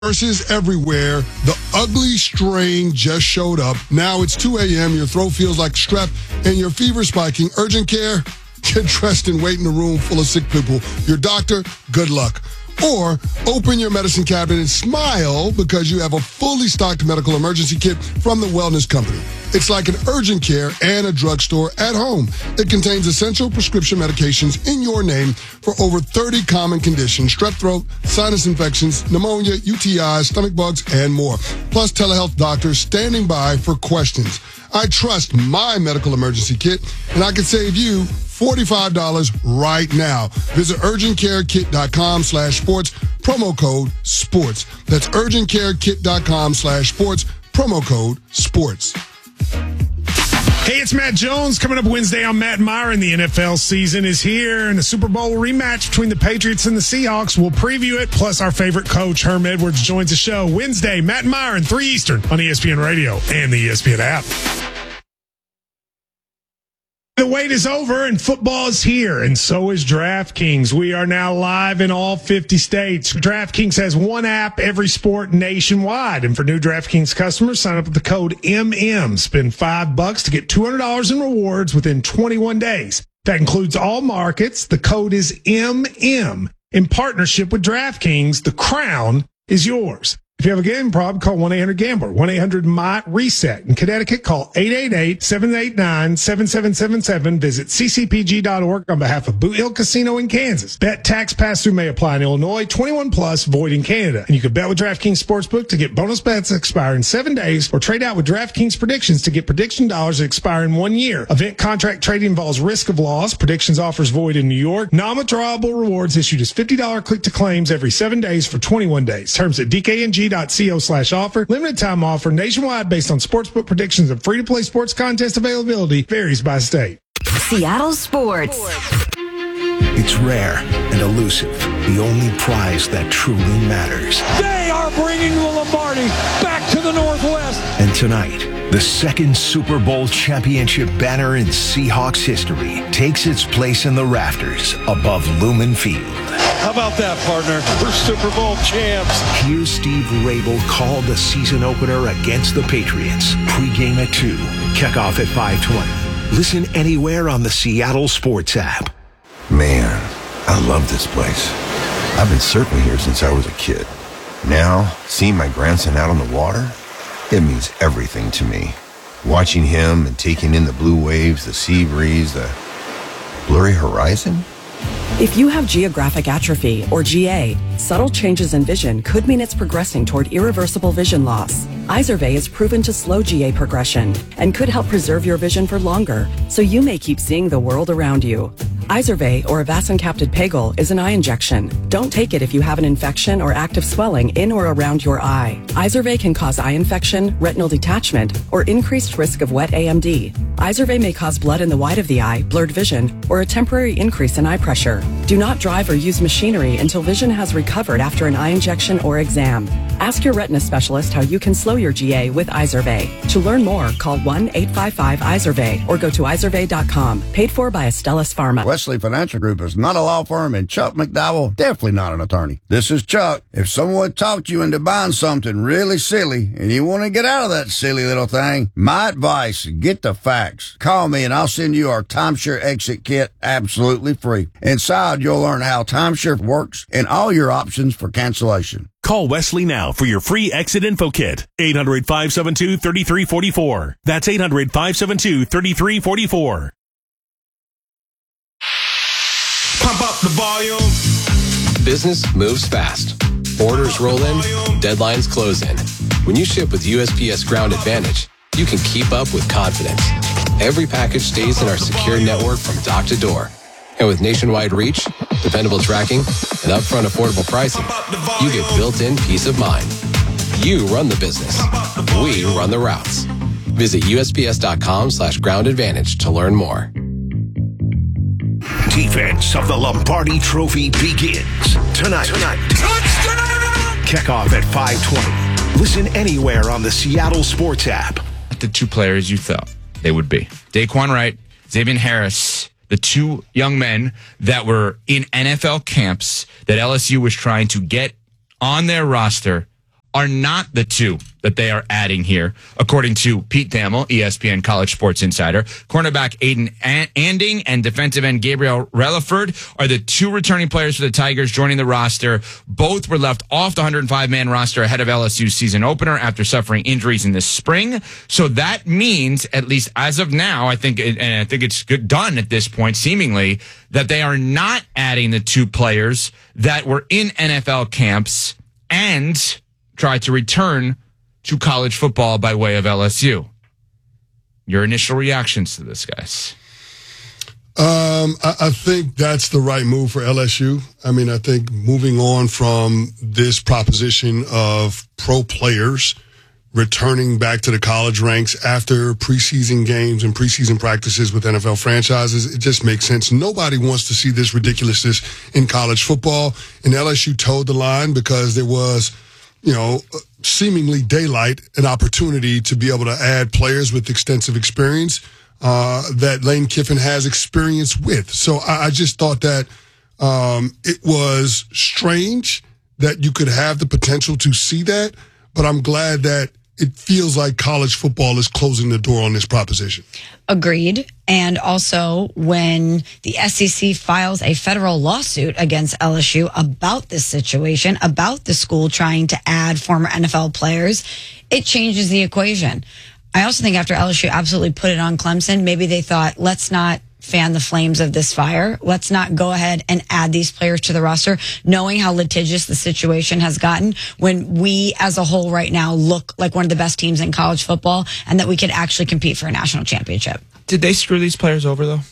Nurses everywhere. The ugly strain just showed up. Now it's 2 a.m. Your throat feels like strep and your fever spiking. Urgent care? Get dressed and wait in a room full of sick people. Your doctor? Good luck. Or open your medicine cabinet and smile because you have a fully stocked medical emergency kit from the Wellness Company. It's like an urgent care and a drugstore at home. It contains essential prescription medications in your name for over 30 common conditions: strep throat, sinus infections, pneumonia, UTIs, stomach bugs, and more. Plus telehealth doctors standing by for questions. I trust my medical emergency kit, and I can save you $45 right now. Visit urgentcarekit.com/sports, promo code sports. That's urgentcarekit.com/sports, promo code sports. Hey, it's Matt Jones. Coming up Wednesday on Matt Myron, the NFL season is here, and a Super Bowl rematch between the Patriots and the Seahawks. We'll preview it, plus our favorite coach, Herm Edwards, joins the show Wednesday, Matt Myron, 3 Eastern on ESPN Radio and the ESPN app. The wait is over and football is here, and so is DraftKings. We are now live in all 50 states. DraftKings has one app, every sport nationwide. And for new DraftKings customers, sign up with the code MM. Spend $5 to get $200 in rewards within 21 days. That includes all markets. The code is MM. In partnership with DraftKings, the crown is yours. If you have a gambling problem, call 1-800-GAMBLER, 1-800-MY-RESET. In Connecticut, call 888-789-7777. Visit ccpg.org on behalf of Boot Hill Casino in Kansas. Bet tax pass-through may apply in Illinois, 21 plus, void in Canada. And you can bet with DraftKings Sportsbook to get bonus bets that expire in 7 days, or trade out with DraftKings Predictions to get prediction dollars that expire in 1 year. Event contract trading involves risk of loss. Predictions offers void in New York. Non-withdrawable rewards issued as $50 click to claims every 7 days for 21 days. Terms at DKNG.co/offer. Limited time offer nationwide based on sportsbook predictions and free-to-play sports contest availability varies by state. Seattle Sports. It's rare and elusive. The only prize that truly matters. They are bringing the Lombardi back to the Northwest. And tonight, the second Super Bowl championship banner in Seahawks history takes its place in the rafters above Lumen Field. How about that, partner? We're Super Bowl champs. Here's Steve Rabel call the season opener against the Patriots. Pre-game at 2, kickoff at 5:20. Listen anywhere on the Seattle Sports app. Man, I love this place. I've been surfing here since I was a kid. Now, seeing my grandson out on the water, it means everything to me. Watching him and taking in the blue waves, the sea breeze, the blurry horizon. If you have geographic atrophy, or GA, subtle changes in vision could mean it's progressing toward irreversible vision loss. Izervay is proven to slow GA progression and could help preserve your vision for longer, so you may keep seeing the world around you. Izervay, or avacincaptad pegol, is an eye injection. Don't take it if you have an infection or active swelling in or around your eye. Izervay can cause eye infection, retinal detachment, or increased risk of wet AMD. Izervay may cause blood in the white of the eye, blurred vision, or a temporary increase in eye pressure. Do not drive or use machinery until vision has recovered after an eye injection or exam. Ask your retina specialist how you can slow your GA with Izervay. To learn more, call 1-855-IZERVAY or go to izervay.com. Paid for by Astellas Pharma. Wesley Financial Group is not a law firm, and Chuck McDowell definitely not an attorney. This is Chuck. If someone talked you into buying something really silly and you want to get out of that silly little thing, my advice, get the facts. Call me and I'll send you our timeshare exit kit absolutely free. Inside, you'll learn how timeshare works and all your options for cancellation. Call Wesley now for your free exit info kit. 800-572-3344. That's 800-572-3344. Pump up the volume. Business moves fast. Orders roll in, deadlines close in. When you ship with USPS Ground Advantage, you can keep up with confidence. Every package stays in our secure network from dock to door. And with nationwide reach, dependable tracking, and upfront affordable pricing, you get built-in peace of mind. You run the business. We run the routes. Visit USPS.com/Ground Advantage to learn more. Defense of the Lombardi Trophy begins tonight. Touchdown! Kickoff at 5:20. Listen anywhere on the Seattle Sports app. The two players you thought they would be. Daquan Wright, Xavier Harris, the two young men that were in NFL camps that LSU was trying to get on their roster are not the two that they are adding here, according to Pete Thamel, ESPN College Sports Insider. Cornerback Aiden Anding and defensive end Gabriel Relaford are the two returning players for the Tigers joining the roster. Both were left off the 105-man roster ahead of LSU's season opener after suffering injuries in the spring. So that means, at least as of now, I think it's done at this point, seemingly, that they are not adding the two players that were in NFL camps and tried to return to college football by way of LSU. Your initial reactions to this, guys? I think that's the right move for LSU. I mean, I think moving on from this proposition of pro players returning back to the college ranks after preseason games and preseason practices with NFL franchises, it just makes sense. Nobody wants to see this ridiculousness in college football. And LSU towed the line because there was, seemingly daylight, an opportunity to be able to add players with extensive experience that Lane Kiffin has experience with. So I just thought that it was strange that you could have the potential to see that, but I'm glad that it feels like college football is closing the door on this proposition. Agreed. And also, when the SEC files a federal lawsuit against LSU about this situation, about the school trying to add former NFL players, it changes the equation. I also think after LSU absolutely put it on Clemson, maybe they thought, let's not fan the flames of this fire. Let's not go ahead and add these players to the roster, knowing how litigious the situation has gotten when we as a whole right now look like one of the best teams in college football and that we could actually compete for a national championship. Did they screw these players over, though?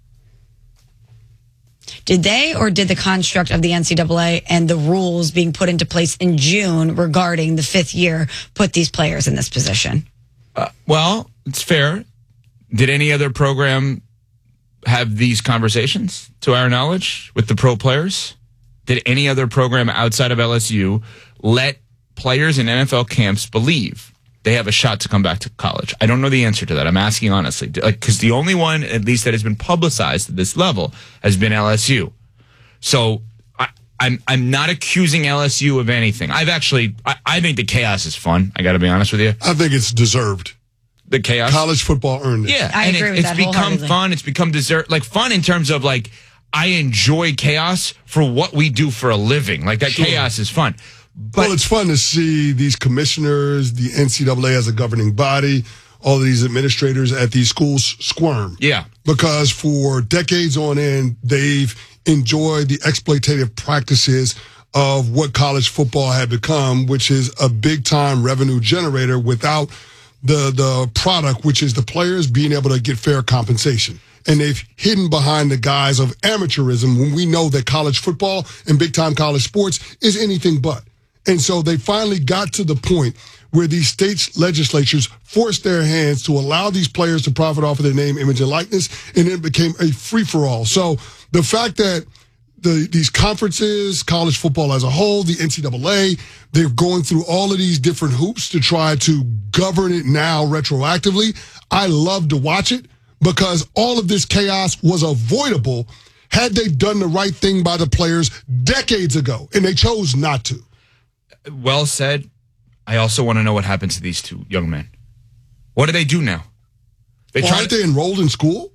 Did they, or did the construct of the NCAA and the rules being put into place in June regarding the fifth year put these players in this position? Well, it's fair. Did any other program have these conversations, to our knowledge, with the pro players? Did any other program outside of LSU let players in NFL camps believe they have a shot to come back to college? I don't know the answer to that. I'm asking honestly, because the only one, at least that has been publicized at this level, has been LSU. So I'm not accusing LSU of anything. I think the chaos is fun. I got to be honest with you. I think it's deserved. The chaos. College football earned it. Yeah, I agree with that it's become fun. It's become fun in terms of I enjoy chaos for what we do for a living. That chaos is fun. But it's fun to see these commissioners, the NCAA as a governing body, all of these administrators at these schools squirm. Yeah. Because for decades on end, they've enjoyed the exploitative practices of what college football had become, which is a big-time revenue generator without the product, which is the players being able to get fair compensation. And they've hidden behind the guise of amateurism when we know that college football and big-time college sports is anything but. And so they finally got to the point where these states' legislatures forced their hands to allow these players to profit off of their name, image, and likeness, and it became a free-for-all. So the fact that these conferences, college football as a whole, the NCAA, they're going through all of these different hoops to try to govern it now retroactively. I love to watch it because all of this chaos was avoidable had they done the right thing by the players decades ago, and they chose not to. Well said. I also want to know what happens to these two young men. What do they do now? Aren't they enrolled in school?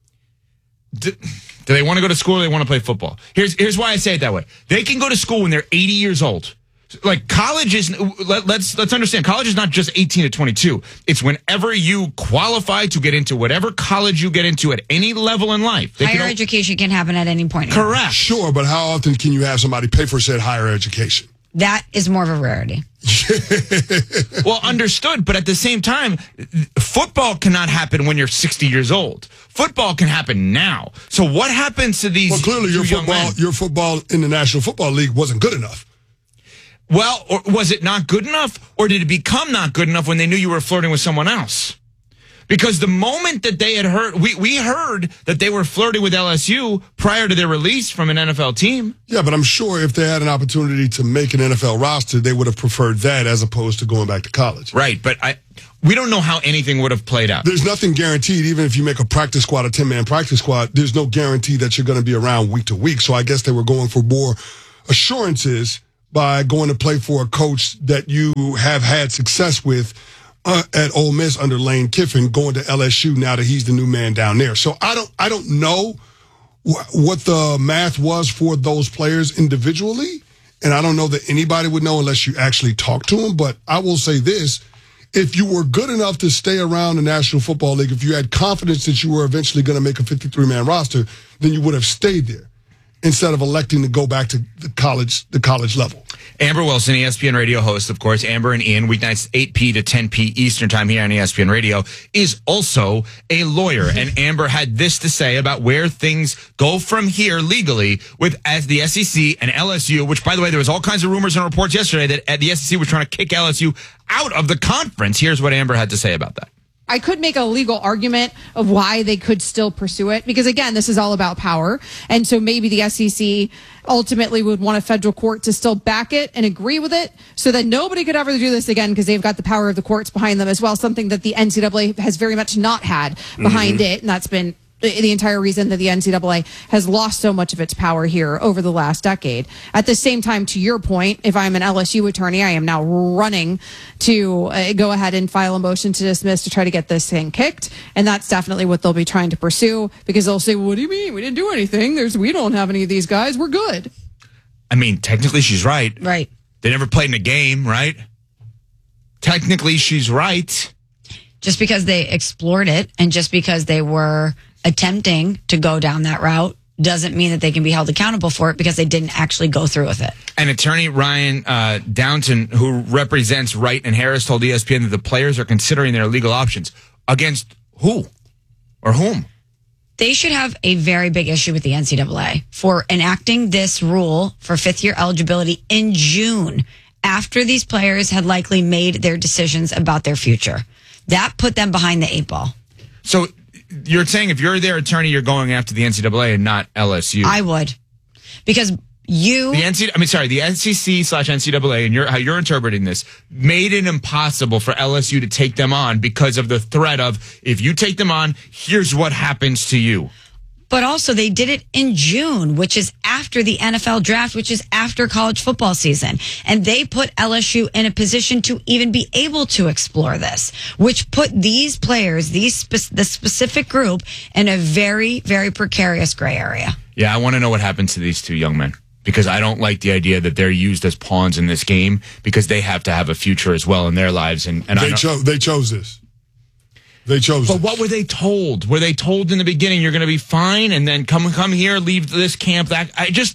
Do they want to go to school or they want to play football? Here's why I say it that way. They can go to school when they're 80 years old. College is, let's understand, college is not just 18 to 22. It's whenever you qualify to get into whatever college you get into at any level in life. Higher education can happen at any point. Correct. Sure, but how often can you have somebody pay for said higher education? That is more of a rarity. Well, understood, but at the same time, football cannot happen when you're 60 years old. Football can happen now. So what happens to these? Well, clearly your football in the National Football League wasn't good enough. Well, or was it not good enough, or did it become not good enough when they knew you were flirting with someone else? Because the moment that they had heard, we heard that they were flirting with LSU prior to their release from an NFL team. Yeah, but I'm sure if they had an opportunity to make an NFL roster, they would have preferred that as opposed to going back to college. Right, but we don't know how anything would have played out. There's nothing guaranteed. Even if you make a practice squad, a 10-man practice squad, there's no guarantee that you're going to be around week to week. So I guess they were going for more assurances. by going to play for a coach that you have had success with at Ole Miss under Lane Kiffin, going to LSU now that he's the new man down there. So I don't know what the math was for those players individually, and I don't know that anybody would know unless you actually talk to them. But I will say this. If you were good enough to stay around the National Football League, if you had confidence that you were eventually going to make a 53-man roster, then you would have stayed there instead of electing to go back to the college level. Amber Wilson, ESPN radio host, of course. Amber and Ian, weeknights 8p to 10p Eastern time here on ESPN Radio, is also a lawyer. And Amber had this to say about where things go from here legally with as the SEC and LSU, which, by the way, there was all kinds of rumors and reports yesterday that the SEC was trying to kick LSU out of the conference. Here's what Amber had to say about that. I could make a legal argument of why they could still pursue it, because again, this is all about power. And so maybe the SEC ultimately would want a federal court to still back it and agree with it so that nobody could ever do this again, because they've got the power of the courts behind them as well, something that the NCAA has very much not had behind it. And that's been the entire reason that the NCAA has lost so much of its power here over the last decade. At the same time, to your point, if I'm an LSU attorney, I am now running to go ahead and file a motion to dismiss to try to get this thing kicked. And that's definitely what they'll be trying to pursue, because they'll say, well, what do you mean? We didn't do anything. We don't have any of these guys. We're good. I mean, technically she's right. Right. They never played in a game, right? Technically she's right. Just because they explored it and just because they were attempting to go down that route doesn't mean that they can be held accountable for it, because they didn't actually go through with it. And attorney Ryan Downton, who represents Wright and Harris, told ESPN that the players are considering their legal options. Against who or whom? They should have a very big issue with the NCAA for enacting this rule for fifth-year eligibility in June, after these players had likely made their decisions about their future. That put them behind the 8 ball. So you're saying if you're their attorney, you're going after the NCAA and not LSU? I would. Because the SEC/NCAA, and how you're interpreting this, made it impossible for LSU to take them on because of the threat of, if you take them on, here's what happens to you. But also, they did it in June, which is after the NFL draft, which is after college football season. And they put LSU in a position to even be able to explore this, which put these players, the specific group, in a very, very precarious gray area. Yeah, I want to know what happens to these two young men, because I don't like the idea that they're used as pawns in this game, because they have to have a future as well in their lives. And they chose this. They chose. But what were they told? Were they told in the beginning, you're going to be fine, and then come here, leave this camp? I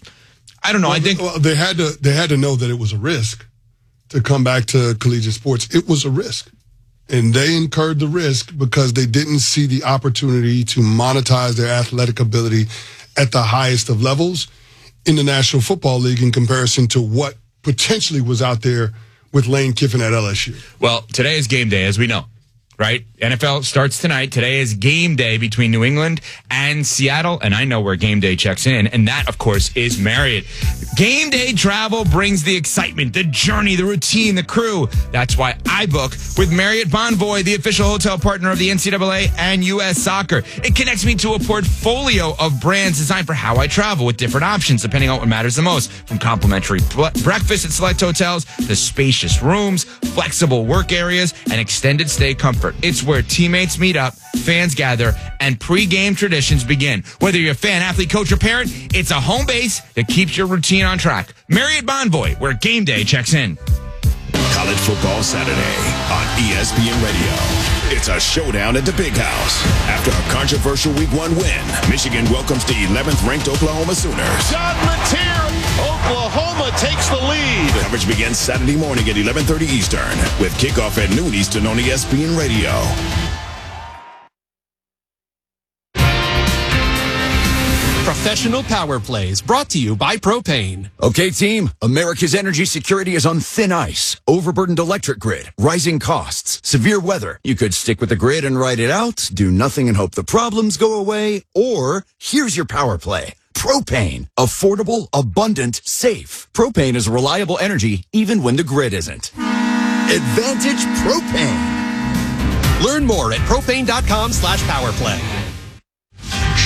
don't know. Well, I think they had to know that it was a risk to come back to collegiate sports. It was a risk, and they incurred the risk because they didn't see the opportunity to monetize their athletic ability at the highest of levels in the National Football League in comparison to what potentially was out there with Lane Kiffin at LSU. Well, today is game day, as we know. Right? NFL starts tonight. Today is game day between New England and Seattle. And I know where game day checks in. And that, of course, is Marriott. Game day travel brings the excitement, the journey, the routine, the crew. That's why I book with Marriott Bonvoy, the official hotel partner of the NCAA and U.S. Soccer. It connects me to a portfolio of brands designed for how I travel, with different options depending on what matters the most. From complimentary breakfast at select hotels to spacious rooms, flexible work areas, and extended stay comfort. It's where teammates meet up, fans gather, and pre-game traditions begin. Whether you're a fan, athlete, coach, or parent, it's a home base that keeps your routine on track. Marriott Bonvoy, where game day checks in. College Football Saturday on ESPN Radio. It's a showdown at the Big House. After a controversial Week 1 win, Michigan welcomes the 11th-ranked Oklahoma Sooners. John Mateer, Oklahoma takes the lead. Coverage begins Saturday morning at 11:30 Eastern, with kickoff at noon Eastern on ESPN Radio. Professional Power Plays, brought to you by Propane. Okay, team, America's energy security is on thin ice. Overburdened electric grid, rising costs, severe weather. You could stick with the grid and ride it out, do nothing and hope the problems go away, or here's your power play. Propane. Affordable, abundant, safe. Propane is reliable energy even when the grid isn't. Advantage Propane. Learn more at propane.com/powerplay.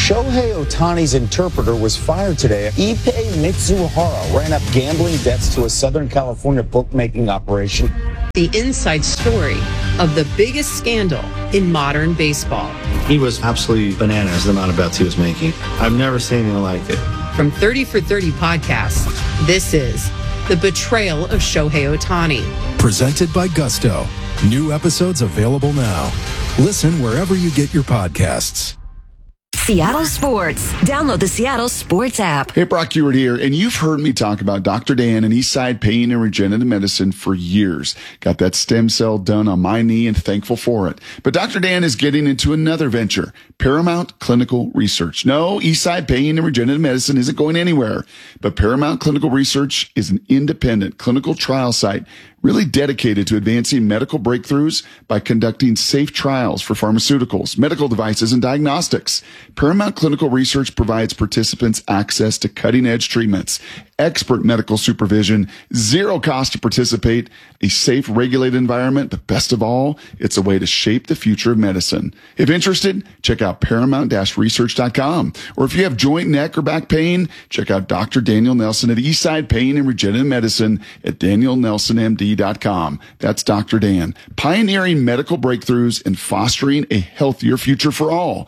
Shohei Ohtani's interpreter was fired today. Ippei Mitsuhara ran up gambling debts to a Southern California bookmaking operation. The inside story of the biggest scandal in modern baseball. He was absolutely bananas, the amount of bets he was making. I've never seen anything like it. From 30 for 30 podcasts, this is The Betrayal of Shohei Ohtani. Presented by Gusto. New episodes available now. Listen wherever you get your podcasts. Seattle Sports. Download the Seattle Sports app. Hey, Brock Ewart here, and you've heard me talk about Dr. Dan and Eastside Pain and Regenerative Medicine for years. Got that stem cell done on my knee and thankful for it. But Dr. Dan is getting into another venture, Paramount Clinical Research. No, Eastside Pain and Regenerative Medicine isn't going anywhere, but Paramount Clinical Research is an independent clinical trial site really dedicated to advancing medical breakthroughs by conducting safe trials for pharmaceuticals, medical devices, and diagnostics. Paramount Clinical Research provides participants access to cutting-edge treatments, expert medical supervision, zero cost to participate, a safe, regulated environment, but best of all, it's a way to shape the future of medicine. If interested, check out paramount-research.com. Or if you have joint, neck, or back pain, check out Dr. Daniel Nelson at Eastside Pain and Regenerative Medicine at DanielNelsonMD.com. That's Dr. Dan, pioneering medical breakthroughs and fostering a healthier future for all.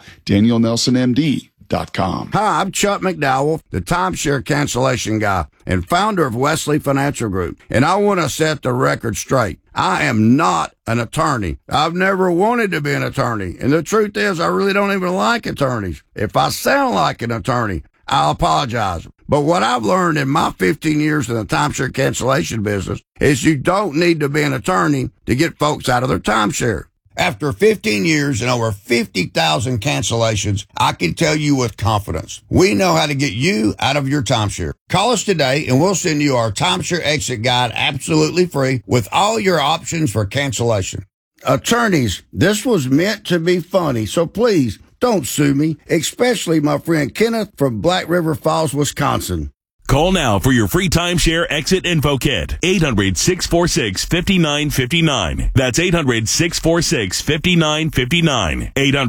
DanielNelsonMD.com. Hi, I'm Chuck McDowell, the timeshare cancellation guy and founder of Wesley Financial Group. And I want to set the record straight. I am not an attorney. I've never wanted to be an attorney. And the truth is, I really don't even like attorneys. If I sound like an attorney, I'll apologize. But what I've learned in my 15 years in the timeshare cancellation business is you don't need to be an attorney to get folks out of their timeshare. After 15 years and over 50,000 cancellations, I can tell you with confidence, we know how to get you out of your timeshare. Call us today and we'll send you our timeshare exit guide absolutely free with all your options for cancellation. Attorneys, this was meant to be funny, so please don't sue me, especially my friend Kenneth from Black River Falls, Wisconsin. Call now for your free timeshare exit info kit. 800-646-5959. That's 800-646-5959.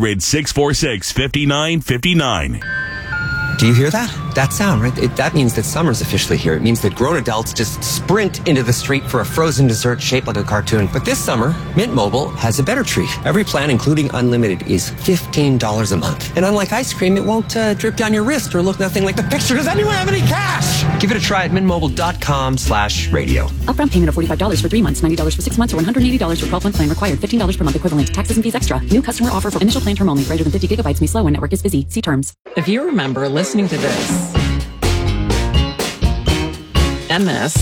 800-646-5959. Do you hear that? That sound, right? That means that summer's officially here. It means that grown adults just sprint into the street for a frozen dessert shaped like a cartoon. But this summer, Mint Mobile has a better treat. Every plan, including unlimited, is $15 a month. And unlike ice cream, it won't drip down your wrist or look nothing like the picture. Does anyone have any cash? Give it a try at mintmobile.com/radio. Upfront payment of $45 for 3 months, $90 for 6 months, or $180 for 12-month plan required. $15 per month equivalent. Taxes and fees extra. New customer offer for initial plan term only. Greater than 50 gigabytes may slow when network is busy. See terms. If you remember listening to this, and this,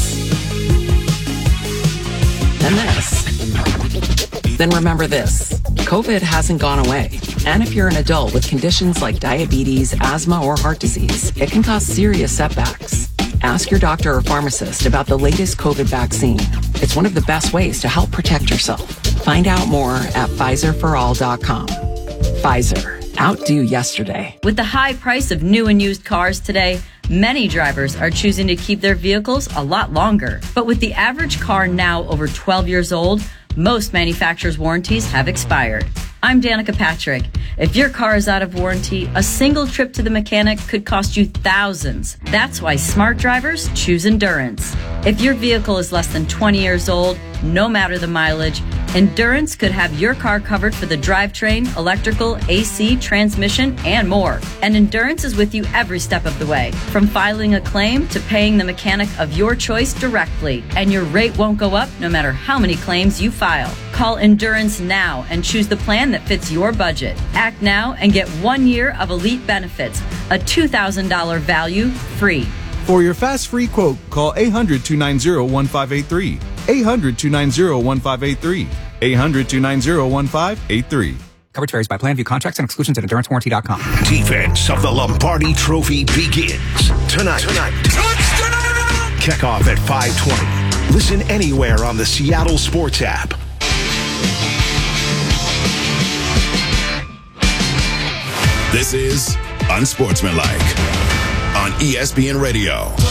and this, then remember this. COVID hasn't gone away. And if you're an adult with conditions like diabetes, asthma, or heart disease, it can cause serious setbacks. Ask your doctor or pharmacist about the latest COVID vaccine. It's one of the best ways to help protect yourself. Find out more at PfizerForAll.com. Pfizer. Outdo yesterday. With the high price of new and used cars today, many drivers are choosing to keep their vehicles a lot longer. But with the average car now over 12 years old, most manufacturers' warranties have expired. I'm Danica Patrick. If your car is out of warranty, a single trip to the mechanic could cost you thousands. That's why smart drivers choose Endurance. If your vehicle is less than 20 years old, no matter the mileage, Endurance could have your car covered for the drivetrain, electrical, AC, transmission, and more. And Endurance is with you every step of the way, from filing a claim to paying the mechanic of your choice directly. And your rate won't go up no matter how many claims you file. Call Endurance now and choose the plan that fits your budget. Act now and get 1 year of elite benefits, a $2,000 value free. For your fast free quote, call 800-290-1583. 800-290-1583. 800-290-1583. Coverage varies by plan. View contracts and exclusions at EnduranceWarranty.com. Defense of the Lombardi Trophy begins tonight. Touchdown! Kickoff at 5:20. Listen anywhere on the Seattle Sports app. This is Unsportsmanlike on ESPN Radio.